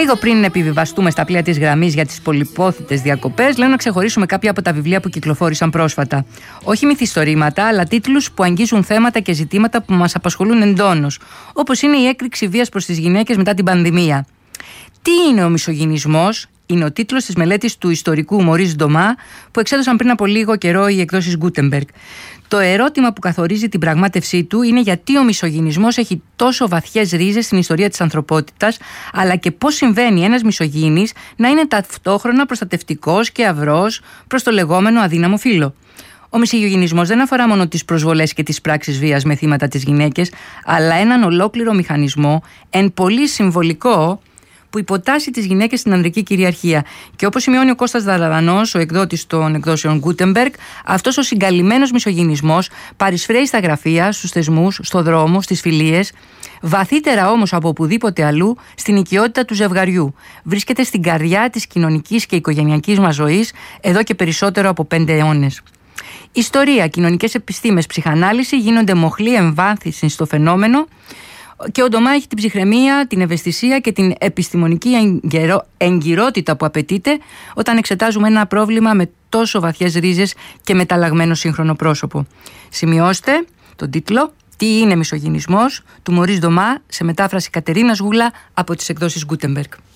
Λίγο πριν επιβιβαστούμε στα πλοία της γραμμής για τις πολυπόθητες διακοπές, λέω να ξεχωρίσουμε κάποια από τα βιβλία που κυκλοφόρησαν πρόσφατα. Όχι μυθιστορήματα, αλλά τίτλους που αγγίζουν θέματα και ζητήματα που μας απασχολούν εντόνως, όπως είναι η έκρηξη βίας προς τις γυναίκες μετά την πανδημία. Τι είναι ο μισογυνισμός? Είναι ο τίτλος της μελέτης του ιστορικού Μωρίς Ντομά που εξέδωσαν πριν από λίγο καιρό οι εκδόσεις Gutenberg. Το ερώτημα που καθορίζει την πραγμάτευσή του είναι γιατί ο μισογυνισμός έχει τόσο βαθιές ρίζες στην ιστορία της ανθρωπότητας, αλλά και πώς συμβαίνει ένας μισογύνης να είναι ταυτόχρονα προστατευτικός και αυρός προς το λεγόμενο αδύναμο φύλο. Ο μισογυνισμός δεν αφορά μόνο τις προσβολές και τις πράξεις βίας με θύματα τις γυναίκες, αλλά έναν ολόκληρο μηχανισμό, εν πολύ συμβολικό, που υποτάσσει τις γυναίκες στην ανδρική κυριαρχία. Και όπως σημειώνει ο Κώστας Δαρδανός, ο εκδότης των εκδόσεων Gutenberg, αυτός ο συγκαλυμμένος μισογυνισμός παρισφρέει στα γραφεία, στους θεσμούς, στο δρόμο, στις φιλίες, βαθύτερα όμως από οπουδήποτε αλλού στην οικειότητα του ζευγαριού. Βρίσκεται στην καρδιά της κοινωνικής και οικογενειακής μας ζωής εδώ και περισσότερο από 5 αιώνες. Ιστορία, κοινωνικές επιστήμες, ψυχανάλυση γίνονται μοχλή εμβάθυνση στο φαινόμενο. Και ο Ντομά έχει την ψυχραιμία, την ευαισθησία και την επιστημονική εγκυρότητα που απαιτείται όταν εξετάζουμε ένα πρόβλημα με τόσο βαθιές ρίζες και μεταλλαγμένο σύγχρονο πρόσωπο. Σημειώστε τον τίτλο «Τι είναι μισογυνισμός» του Μωρίς Ντομά, σε μετάφραση Κατερίνας Γούλα από τις εκδόσεις Gutenberg.